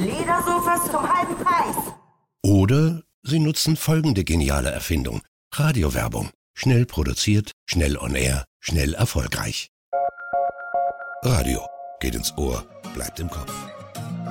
Ledersofas zum halben Preis. Oder Sie nutzen folgende geniale Erfindung. Radiowerbung. Schnell produziert, schnell on air, schnell erfolgreich. Radio geht ins Ohr, bleibt im Kopf.